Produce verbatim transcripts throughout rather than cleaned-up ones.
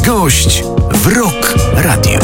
Gość w Rock Radio.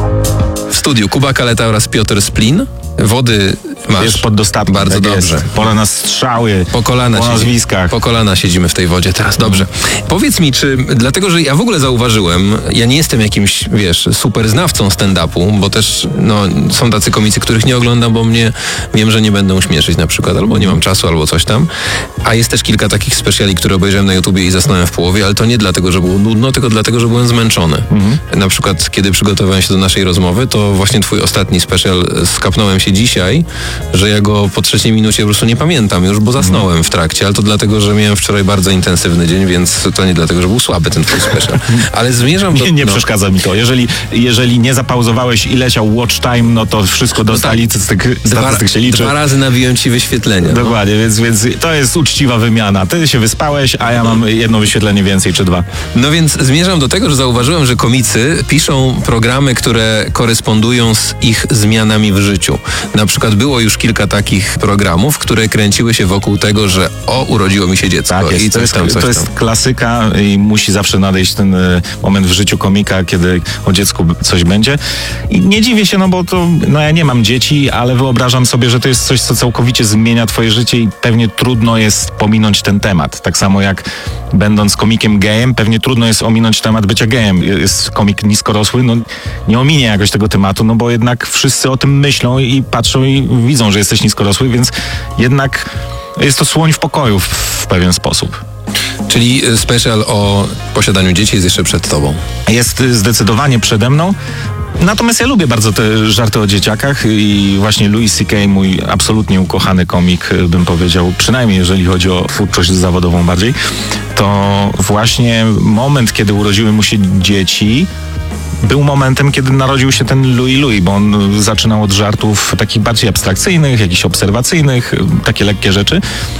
W studiu Kuba Kaleta oraz Piotr Splin. Wody masz. Jest pod dostatkiem. Bardzo tak dobrze. Jest. Pora na strzały, po kolana po siedzi, nazwiskach. Po kolana siedzimy w tej wodzie teraz. Dobrze. Powiedz mi, czy dlatego, że ja w ogóle zauważyłem, ja nie jestem jakimś, wiesz, super znawcą stand-upu, bo też no, są tacy komicy, których nie oglądam, bo mnie wiem, że nie będą śmieszyć na przykład, albo nie mam czasu, albo coś tam. A jest też kilka takich speciali, które obejrzałem na YouTubie i zasnąłem w połowie, ale to nie dlatego, że było nudno, tylko dlatego, że byłem zmęczony. Mhm. Na przykład, kiedy przygotowałem się do naszej rozmowy, to właśnie twój ostatni special skapnąłem się dzisiaj, że ja go po trzeciej minucie po prostu nie pamiętam już, bo zasnąłem w trakcie, ale to dlatego, że miałem wczoraj bardzo intensywny dzień, więc to nie dlatego, że był słaby ten twój special. Ale zmierzam do... Nie, nie no. przeszkadza mi to. Jeżeli, jeżeli nie zapauzowałeś i leciał watch time, no to wszystko do statystyk, statystyk się liczy. Dwa razy nabiłem ci wyświetlenia. Dokładnie, no. więc, więc to jest uczciwa wymiana. Ty się wyspałeś, a ja mam jedno wyświetlenie więcej, czy dwa. No więc zmierzam do tego, że zauważyłem, że komicy piszą programy, które korespondują z ich zmianami w życiu. Na przykład było już kilka takich programów, które kręciły się wokół tego, że o, urodziło mi się dziecko. Tak jest. I coś to jest, tam, coś to jest tam. klasyka i musi zawsze nadejść ten y, moment w życiu komika, kiedy o dziecku coś będzie. I nie dziwię się, no bo to, no ja nie mam dzieci, ale wyobrażam sobie, że to jest coś, co całkowicie zmienia twoje życie i pewnie trudno jest pominąć ten temat. Tak samo jak będąc komikiem gejem, pewnie trudno jest ominąć temat bycia gejem. Jest komik niskorosły, no nie ominie jakoś tego tematu, no bo jednak wszyscy o tym myślą i patrzą i widzą, że jesteś niskorosły, więc jednak jest to słoń w pokoju w, w pewien sposób. Czyli special o posiadaniu dzieci jest jeszcze przed tobą. Jest zdecydowanie przede mną. Natomiast ja lubię bardzo te żarty o dzieciakach i właśnie Louis C K, mój absolutnie ukochany komik, bym powiedział, przynajmniej jeżeli chodzi o twórczość zawodową bardziej, to właśnie moment, kiedy urodziły mu się dzieci, był momentem, kiedy narodził się ten Louis Louis, bo on zaczynał od żartów takich bardziej abstrakcyjnych, jakichś obserwacyjnych, takie lekkie rzeczy.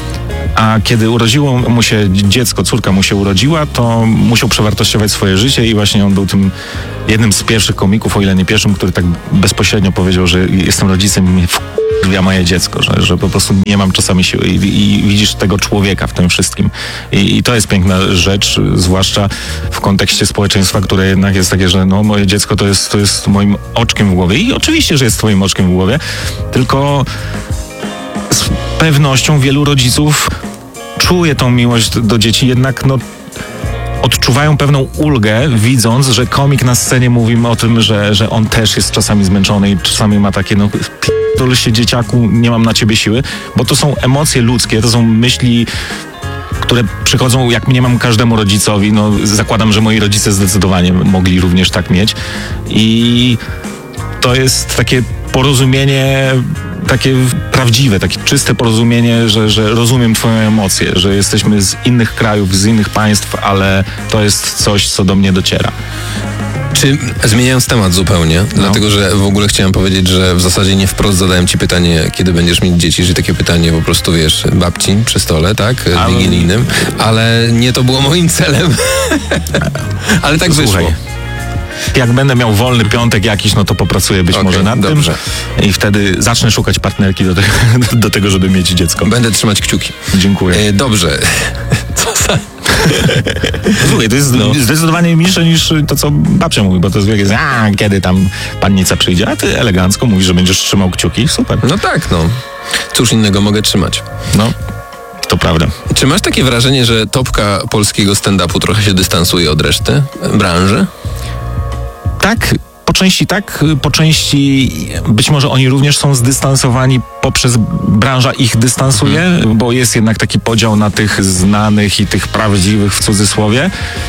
A kiedy urodziło mu się dziecko, córka mu się urodziła, to musiał przewartościować swoje życie i właśnie on był tym jednym z pierwszych komików, o ile nie pierwszym, który tak bezpośrednio powiedział, że jestem rodzicem i mnie wkurwia moje dziecko, że, że po prostu nie mam czasami siły i, i widzisz tego człowieka w tym wszystkim. I, I to jest piękna rzecz, zwłaszcza w kontekście społeczeństwa, które jednak jest takie, że no moje dziecko to jest, to jest moim oczkiem w głowie i oczywiście, że jest twoim oczkiem w głowie, tylko z pewnością wielu rodziców czuje tą miłość do dzieci, jednak no odczuwają pewną ulgę, widząc, że komik na scenie mówi o tym, że, że on też jest czasami zmęczony i czasami ma takie, no p***dol się dzieciaku, nie mam na ciebie siły, bo to są emocje ludzkie, to są myśli, które przychodzą, jak mniemam, każdemu rodzicowi. No, zakładam, że moi rodzice zdecydowanie mogli również tak mieć i to jest takie porozumienie, takie prawdziwe, takie czyste porozumienie, że, że rozumiem twoją emocję, że jesteśmy z innych krajów, z innych państw, ale to jest coś, co do mnie dociera. Czy, zmieniając temat zupełnie, no. dlatego, że w ogóle chciałem powiedzieć, że w zasadzie nie wprost zadałem ci pytanie, kiedy będziesz mieć dzieci, czyli takie pytanie po prostu, wiesz, babci przy stole, tak, ale... wigilijnym, ale nie to było moim celem, ale tak Słuchaj. wyszło. Jak będę miał wolny piątek jakiś, no to popracuję być okay, może nad dobrze. tym i wtedy zacznę szukać partnerki do, te, do tego, żeby mieć dziecko. Będę trzymać kciuki. Dziękuję. E, dobrze. Co za... Słuchaj, to jest no. zdecydowanie milsze niż to, co babcia mówi, bo to jest jak a kiedy tam pannica przyjdzie, a ty elegancko mówisz, że będziesz trzymał kciuki. Super. No tak, no. Cóż innego mogę trzymać. No. To prawda. Czy masz takie wrażenie, że topka polskiego stand-upu trochę się dystansuje od reszty branży? Tak, po części tak, po części być może oni również są zdystansowani poprzez branża ich dystansuje, hmm. bo jest jednak taki podział na tych znanych i tych prawdziwych w cudzysłowie.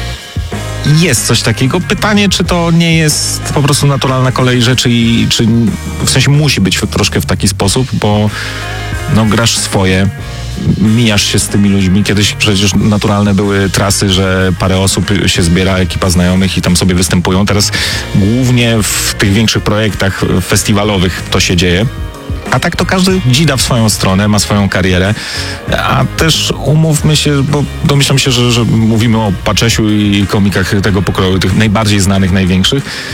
Jest coś takiego. Pytanie, czy to nie jest po prostu naturalna kolej rzeczy i czy w sensie musi być troszkę w taki sposób, bo no grasz swoje, mijasz się z tymi ludźmi. Kiedyś przecież naturalne były trasy, że parę osób się zbiera, ekipa znajomych i tam sobie występują. Teraz głównie w tych większych projektach festiwalowych to się dzieje. A tak to każdy dzida w swoją stronę, ma swoją karierę. A też umówmy się, bo domyślam się, że, że mówimy o Paczesiu i komikach tego pokroju, tych najbardziej znanych, największych.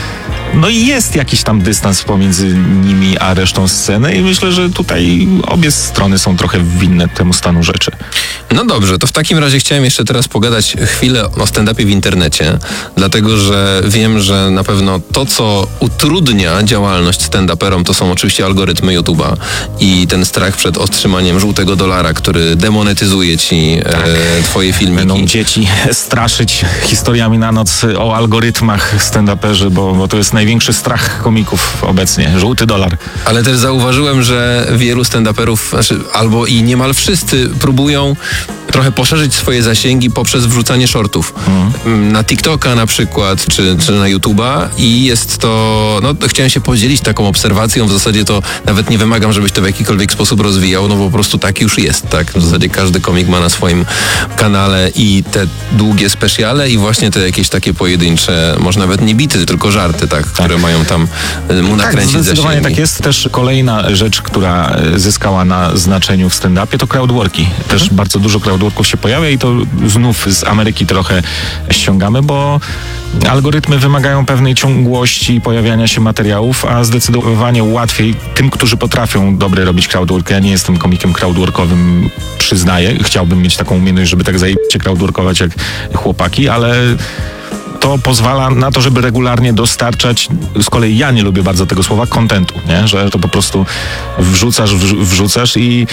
No i jest jakiś tam dystans pomiędzy nimi a resztą sceny i myślę, że tutaj obie strony są trochę winne temu stanu rzeczy. No dobrze, to w takim razie chciałem jeszcze teraz pogadać chwilę o stand-upie w internecie, dlatego że wiem, że na pewno to, co utrudnia działalność stand-uperom, to są oczywiście algorytmy YouTube'a i ten strach przed otrzymaniem żółtego dolara, który demonetyzuje ci tak. e, twoje filmiki. Będą dzieci straszyć historiami na noc o algorytmach stand-uperzy, bo, bo to jest największy strach komików obecnie. Żółty dolar. Ale też zauważyłem, że wielu stand-uperów, znaczy, albo i niemal wszyscy próbują trochę poszerzyć swoje zasięgi poprzez wrzucanie shortów. Mm. Na TikToka na przykład, czy, czy na YouTube'a i jest to, no chciałem się podzielić taką obserwacją, w zasadzie to nawet nie wymagam, żebyś to w jakikolwiek sposób rozwijał, no bo po prostu tak już jest, tak? W zasadzie każdy komik ma na swoim kanale i te długie specjale i właśnie te jakieś takie pojedyncze, może nawet nie bity, tylko żarty, tak? Które tak. mają tam mu nakręcić tak, zdecydowanie zasięgi. Tak jest. Też kolejna rzecz, która zyskała na znaczeniu w stand-upie, to crowdworki. Też mhm. bardzo dużo crowdworków się pojawia i to znów z Ameryki trochę ściągamy, bo algorytmy wymagają pewnej ciągłości pojawiania się materiałów, a zdecydowanie łatwiej tym, którzy potrafią dobre robić crowdwork. Ja nie jestem komikiem crowdworkowym, przyznaję. Chciałbym mieć taką umiejętność, żeby tak zajebiście crowdworkować jak chłopaki, ale to pozwala na to, żeby regularnie dostarczać, z kolei ja nie lubię bardzo tego słowa, kontentu, nie? Że to po prostu wrzucasz, wrzucasz i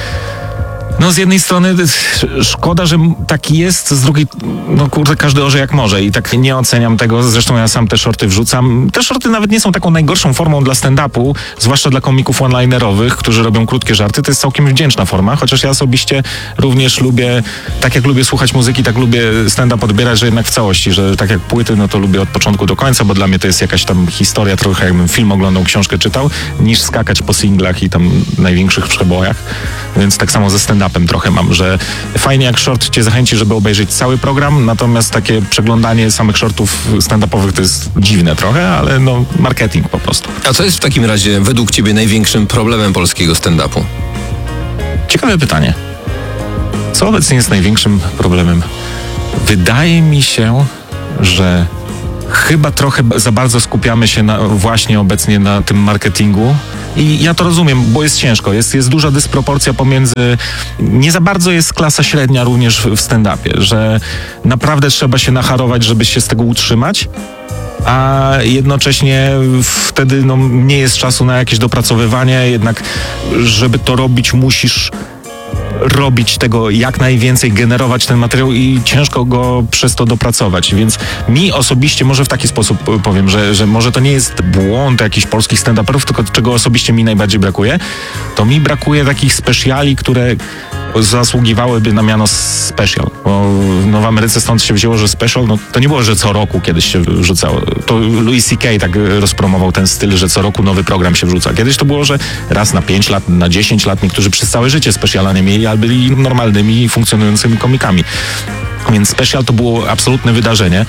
no z jednej strony szkoda, że tak jest, z drugiej, no kurde, każdy orze jak może i tak nie oceniam tego, zresztą ja sam te shorty wrzucam. Te shorty nawet nie są taką najgorszą formą dla stand-upu, zwłaszcza dla komików one-linerowych, którzy robią krótkie żarty, to jest całkiem wdzięczna forma, chociaż ja osobiście również lubię, tak jak lubię słuchać muzyki, tak lubię stand-up odbierać, że jednak w całości, że tak jak płyty, no to lubię od początku do końca, bo dla mnie to jest jakaś tam historia, trochę jakbym film oglądał, książkę czytał, niż skakać po singlach i tam największych przebojach, więc tak samo ze stand-upem trochę mam, że fajnie jak short cię zachęci, żeby obejrzeć cały program, natomiast takie przeglądanie samych shortów stand-upowych to jest dziwne trochę, ale no marketing po prostu. A co jest w takim razie według ciebie największym problemem polskiego stand-upu? Ciekawe pytanie. Co obecnie jest największym problemem? Wydaje mi się, że chyba trochę za bardzo skupiamy się na, właśnie obecnie na tym marketingu i ja to rozumiem, bo jest ciężko, jest, jest duża dysproporcja pomiędzy, nie za bardzo jest klasa średnia również w stand-upie, że naprawdę trzeba się nacharować, żeby się z tego utrzymać, a jednocześnie wtedy no, nie jest czasu na jakieś dopracowywanie, jednak żeby to robić musisz robić tego jak najwięcej, generować ten materiał i ciężko go przez to dopracować, więc mi osobiście może w taki sposób powiem, że, że może to nie jest błąd jakichś polskich stand-uperów, tylko czego osobiście mi najbardziej brakuje, to mi brakuje takich speciali, które zasługiwałyby na miano special, bo no, w Ameryce stąd się wzięło, że special, no to nie było, że co roku kiedyś się wrzucało. To Louis C K tak rozpromował ten styl, że co roku nowy program się wrzuca. Kiedyś to było, że raz na pięć lat, na dziesięć lat, niektórzy przez całe życie speciala nie mieli, ale byli normalnymi, funkcjonującymi komikami. Więc special to było absolutne wydarzenie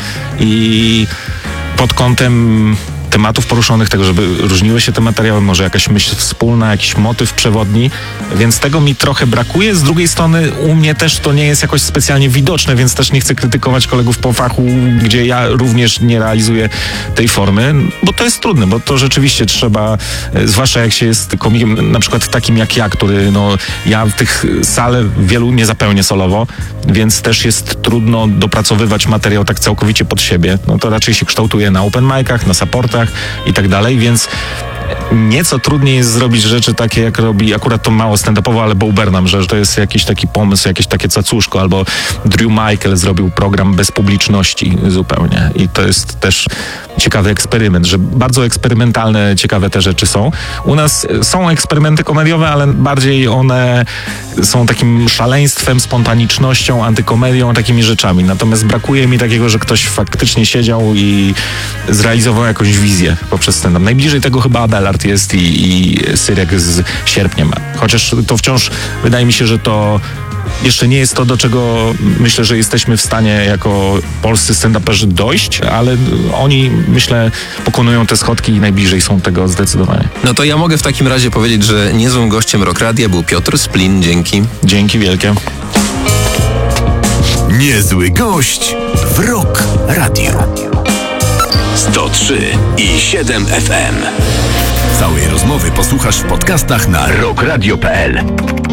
i pod kątem tematów poruszonych, tego, żeby różniły się te materiały, może jakaś myśl wspólna, jakiś motyw przewodni, więc tego mi trochę brakuje. Z drugiej strony u mnie też to nie jest jakoś specjalnie widoczne, więc też nie chcę krytykować kolegów po fachu, gdzie ja również nie realizuję tej formy, bo to jest trudne, bo to rzeczywiście trzeba, zwłaszcza jak się jest komikiem na przykład takim jak ja, który no, ja w tych sal wielu nie zapełnię solowo, więc też jest trudno dopracowywać materiał tak całkowicie pod siebie. No to raczej się kształtuje na open micach, na supportach i tak dalej, więc nieco trudniej jest zrobić rzeczy takie, jak robi akurat to mało stand-upowo, ale Bo Burnham, że to jest jakiś taki pomysł, jakieś takie cacuszko, albo Drew Michael zrobił program bez publiczności zupełnie i to jest też ciekawy eksperyment, że bardzo eksperymentalne, ciekawe te rzeczy są. U nas są eksperymenty komediowe, ale bardziej one są takim szaleństwem, spontanicznością, antykomedią, takimi rzeczami. Natomiast brakuje mi takiego, że ktoś faktycznie siedział i zrealizował jakąś wizję poprzez stand-up. Najbliżej tego chyba Abelard jest i, i Syrek z Sierpniem. Chociaż to wciąż wydaje mi się, że to jeszcze nie jest to, do czego myślę, że jesteśmy w stanie jako polscy stand-uperzy dojść, ale oni, myślę, pokonują te schodki i najbliżej są tego zdecydowanie. No to ja mogę w takim razie powiedzieć, że niezłym gościem Rock Radia był Piotr Splin. Dzięki. Dzięki wielkie. Niezły gość w Rock Radio. sto trzy i siedem F M. Całej rozmowy posłuchasz w podcastach na rock radio kropka p l.